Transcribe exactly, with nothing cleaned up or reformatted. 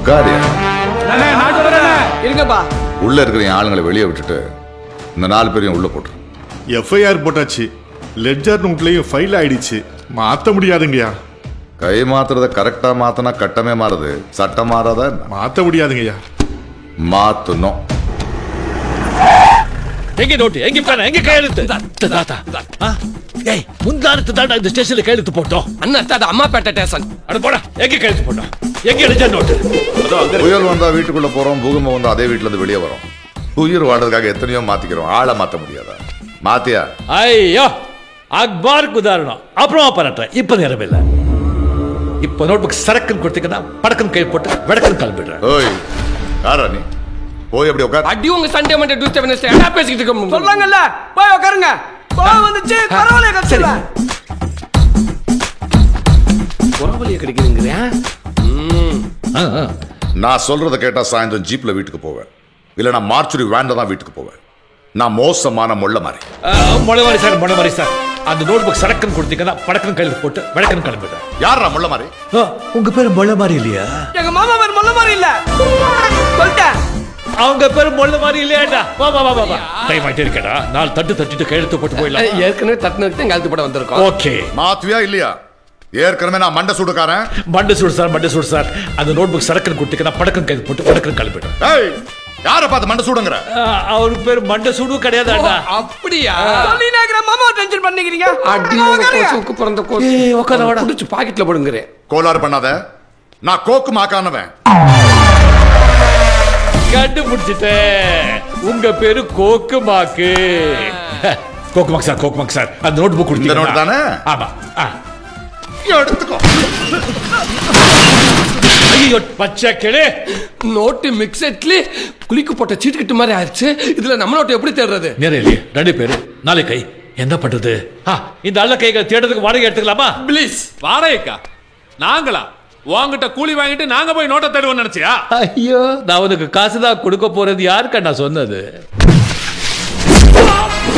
உட்காரியா இருங்கப்பா. உள்ள இருக்கிற என் ஆளுங்களை வெளியே விட்டுட்டு இந்த நாலு பேரையும் உள்ள போட்டுரு. எஃப்ஐஆர் போட்டாச்சு, லெட்ஜர் நோட்லயும் ஃபைல் ஆயிடுச்சு, மாத்த முடியாதுங்கய்யா. கை மாத்துறத கரெக்டா மாத்தினா கட்டமே மாறுது, சட்டம் மாறாத. மாத்த முடியாதுங்கய்யா. மாத்தணும். எங்க நோட்டு எங்க பேன எங்க கையெழுத்து? ஏய் முந்தானத்து தாண்டா இந்த ஸ்டேஷன்ல கையெழுத்து போட்டோம். அண்ணா தாத்தா அம்மாப்பேட்டை ஸ்டேஷன். அட போடா எங்க கையெழுத்து போட்டோம்? எங்க எழுதிய நோட்டு? புயல் வந்தா வீட்டுக்குள்ள போறோம், பூகம்பம் வந்தா அதே வீட்டுல இருந்து வெளியே வரோம். உயிர் வாழ்றதுக்காக எத்தனையோ மாத்திக்கிறோம், ஆளை மாத்த முடியாதா? மாத்தியா? ஐயோ அக்பாருக்கு உதாரணம். அப்புறமா பாராட்டுறேன், இப்ப நேரம் இல்லை. இப்ப நோட் புக் சரக்குன்னு கொடுத்தீங்கன்னா படக்குன்னு கை போட்டு வடக்குன்னு கிளம்பிடுறேன். ஓய் யாரா நீ? போய் அப்படி உட்கார். அடி உங்க சண்டே மண்டே டியூஸ்டே வெட்னஸ்டே என்ன பேசிக்கிட்டு இருக்க? சொல்லாங்கல்ல, போய் உட்காருங்க. கோவம் வந்துச்சு, பரவாயில்லை கத்துற. கோவலிய கிடைக்குதுங்கறியா? நான் சொல்றத கேட்டா சாயந்தரம் ஜீப்ல வீட்டுக்கு போவேன், இல்ல நான் மார்ச்சுரி வேன்ல தான் வீட்டுக்கு போவேன். நான் மோசமான முள்ள மாதிரி. முள்ள மாதிரி சார், முள்ள மாதிரி சார். அந்த நோட் புக் சரக்குன்னு கொடுத்தீங்கன்னா படக்குன்னு கையில் போட்டு வடக்குன்னு கிளம்பிடுறேன். யாரா முள்ள மாதிரி? உங்க பேர் முள்ள மாதிரி இல்லையா? எங்க மாமா பேர் முள்ள மாதிரி இல்ல சொல்லிட்டேன். அவங்க பேர் முள்ள மாதிரி இல்லையாடா? வா வா வா வா. டைம் ஆயிட்டே இருக்கடா. நாலு தட்டு தட்டிட்டு கையெழுத்து போட்டு போயிடலாம். ஏற்கனவே தட்டுனதுக்கு தான் கையெழுத்து போட வந்திருக்கோம். ஓகே. மாத்துவியா இல்லையா? ஏற்கனவே நான் மண்டை சூடுக்காரன். மண்டை சூடு சார், மண்டை சூடு சார். அந்த நோட் புக் சரக்குன்னு கொடுத்தீங்கன்னா படக்குன்னு கையில் போட்டு வடக்குன்னு கிளம்பிடுறேன். ஏய் யாரை பார்த்து மண்டை சூடுங்கற? அவர் பேர் மண்டை சூடு கிடையாதுடா. அப்படியா? சொல்லி நாங்கற மாமா டென்ஷன் பண்ணிக்கிறீங்க. அடி உங்க கோசுக்கு பிறந்த கோசு. ஏய் உட்கார வாடா. புடிச்சு பாக்கெட்ல போடுங்கறே. கோலார் பண்ணாத. நான் கோக்கு மாக்கானவன். கண்டுபிடிச்சிட்டேன். உங்க பேரு கோக்கு மாக்கு. கோக்கு மாக்கு சார், கோக்கு மாக்கு சார். அந்த நோட் புக் கொடுத்தீங்க. இந்த நோட் தானே? ஆமா. எடுத்துக்கோ. ஐயோ பச்சை கிளே. நோட்டு மிக்ஸெட்லி குளிக்கு போட்ட சீட்டுக்கிட்டு மாதிரி ஆயிடுச்சு. இதுல நம்ம நோட்டு எப்படி தேடுறது? நேரே ரெண்டு பேரு நாளை கை என்ன பண்றது? இந்த அல்ல கைகளை தேடுறதுக்கு வாடகை எடுத்துக்கலாமா? ப்ளீஸ். வாடகைக்கா? நாங்களா? உங்ககிட்ட கூலி வாங்கிட்டு நாங்க போய் நோட்டை தேடுவோம் நினைச்சியா? ஐயோ நான் உனக்கு காசுதான் கொடுக்க போறது யாருக்கா நான் சொன்னது?